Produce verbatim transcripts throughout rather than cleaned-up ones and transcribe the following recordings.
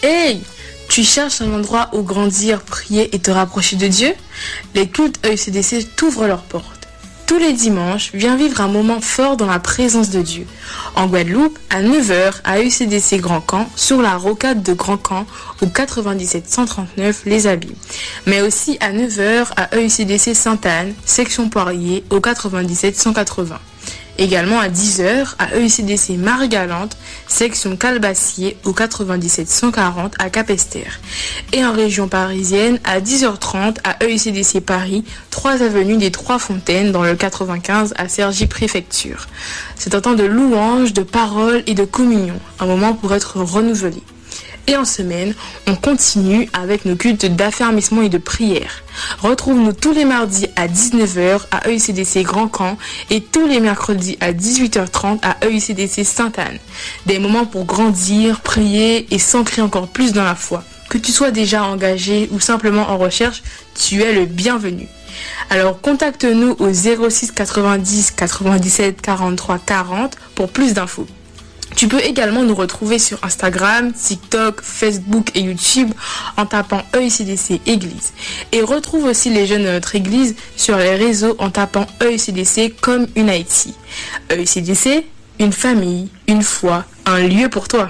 Hey! Tu cherches un endroit où grandir, prier et te rapprocher de Dieu? Les cultes E U C D C t'ouvrent leurs portes. Tous les dimanches, viens vivre un moment fort dans la présence de Dieu. En Guadeloupe, à neuf heures, à E U C D C Grand Camp, sur la rocade de Grand Camp, au quatre-vingt-dix-sept cent trente-neuf Les Abymes. Mais aussi à neuf heures, à E U C D C Sainte-Anne, section Poirier, au quatre-vingt-dix-sept cent quatre-vingts. Également à dix heures, à E U C D C Marie-Galante, section Calbassier, au quatre-vingt-dix-sept cent quarante à Capesterre. Et en région parisienne, à dix heures trente, à E U C D C Paris, trois avenue des Trois Fontaines, dans le quatre-vingt-quinze à Cergy-Préfecture. C'est un temps de louange, de parole et de communion, un moment pour être renouvelé. Et en semaine, on continue avec nos cultes d'affermissement et de prière. Retrouve-nous tous les mardis à dix-neuf heures à E U C D C Grand Camp et tous les mercredis à dix-huit heures trente à E U C D C Sainte-Anne. Des moments pour grandir, prier et s'ancrer encore plus dans la foi. Que tu sois déjà engagé ou simplement en recherche, tu es le bienvenu. Alors contacte-nous au zéro six quatre-vingt-dix quatre-vingt-dix-sept quarante-trois quarante pour plus d'infos. Tu peux également nous retrouver sur Instagram, TikTok, Facebook et YouTube en tapant E U C D C Église. Et retrouve aussi les jeunes de notre église sur les réseaux en tapant E U C D C comme Unity. E U C D C, une famille, une foi, un lieu pour toi.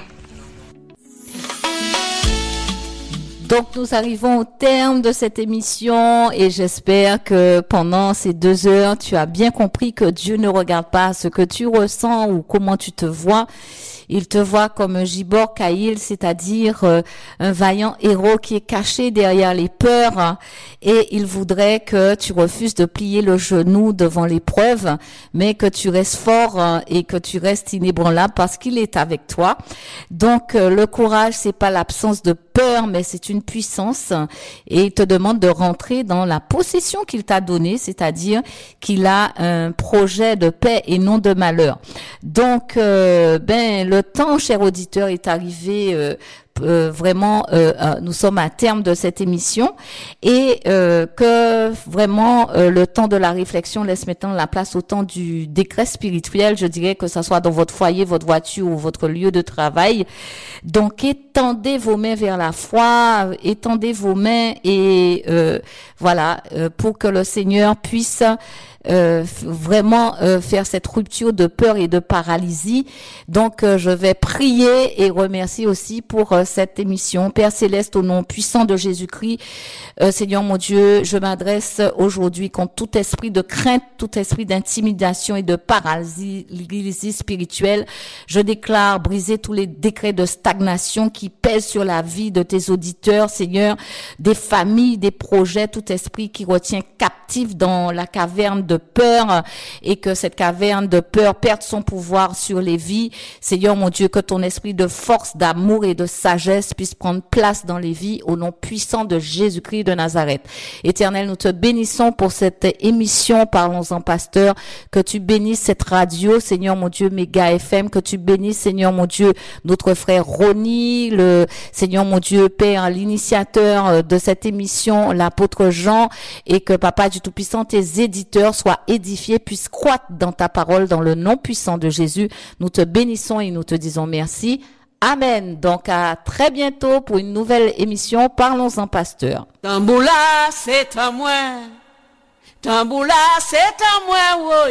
Donc nous arrivons au terme de cette émission et j'espère que pendant ces deux heures, tu as bien compris que Dieu ne regarde pas ce que tu ressens ou comment tu te vois. Il te voit comme un Gibor Caïl, c'est-à-dire euh, un vaillant héros qui est caché derrière les peurs, hein, et il voudrait que tu refuses de plier le genou devant l'épreuve, mais que tu restes fort hein, et que tu restes inébranlable parce qu'il est avec toi. Donc euh, le courage, c'est pas l'absence de peur, mais c'est une puissance, et il te demande de rentrer dans la possession qu'il t'a donnée, c'est-à-dire qu'il a un projet de paix et non de malheur. Donc euh, ben le temps, cher auditeur, est arrivé euh, euh, vraiment, euh, euh, nous sommes à terme de cette émission et euh, que vraiment euh, le temps de la réflexion laisse maintenant la place au temps du décret spirituel. Je dirais que ça soit dans votre foyer, votre voiture ou votre lieu de travail. Donc étendez vos mains vers la foi, étendez vos mains et euh, voilà euh, pour que le Seigneur puisse Euh, vraiment euh, faire cette rupture de peur et de paralysie. Donc euh, je vais prier et remercier aussi pour euh, cette émission. Père Céleste, au nom puissant de Jésus-Christ, euh, Seigneur mon Dieu, je m'adresse aujourd'hui contre tout esprit de crainte, tout esprit d'intimidation et de paralysie spirituelle. Je déclare briser tous les décrets de stagnation qui pèsent sur la vie de tes auditeurs, Seigneur, des familles, des projets, tout esprit qui retient captif dans la caverne de de peur et que cette caverne de peur perde son pouvoir sur les vies. Seigneur mon Dieu, que ton esprit de force, d'amour et de sagesse puisse prendre place dans les vies au nom puissant de Jésus-Christ de Nazareth. Éternel, nous te bénissons pour cette émission Parlons-en Pasteur, que tu bénisses cette radio, Seigneur mon Dieu, Méga F M, que tu bénisses, Seigneur mon Dieu, notre frère Ronnie, le Seigneur mon Dieu, Père, l'initiateur de cette émission, l'apôtre Jean, et que Papa du Tout-Puissant, tes éditeurs soient édifiés, puissent croître dans ta parole, dans le nom puissant de Jésus. Nous te bénissons et nous te disons merci. Amen. Donc à très bientôt pour une nouvelle émission Parlons-en Pasteur. Tamboula, c'est à moi. Tamboula, c'est à moi.